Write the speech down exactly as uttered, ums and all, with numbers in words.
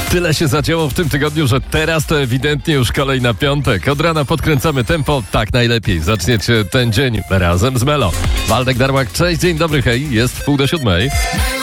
Tyle się zadziało w tym tygodniu, że teraz to ewidentnie już kolej na piątek. Od rana podkręcamy tempo, tak najlepiej. Zaczniecie ten dzień razem z Melo. Waldek Darłak, cześć, dzień dobry, hej, jest w pół do siódmej.